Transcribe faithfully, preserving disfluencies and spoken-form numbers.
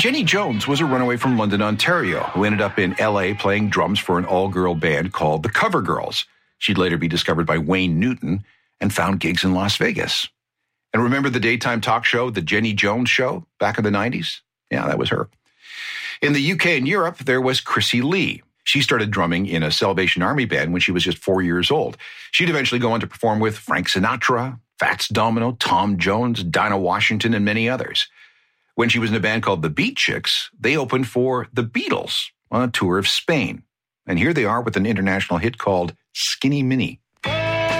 Jenny Jones was a runaway from London, Ontario, who ended up in L A playing drums for an all-girl band called the Cover Girls. She'd later be discovered by Wayne Newton and found gigs in Las Vegas. And remember the daytime talk show, The Jenny Jones Show, back in the nineties? Yeah, that was her. In the U K and Europe, there was Chrissy Lee. She started drumming in a Salvation Army band when she was just four years old. She'd eventually go on to perform with Frank Sinatra, Fats Domino, Tom Jones, Dinah Washington, and many others. When she was in a band called the Beat Chicks, they opened for the Beatles on a tour of Spain. And here they are with an international hit called Skinny Minnie.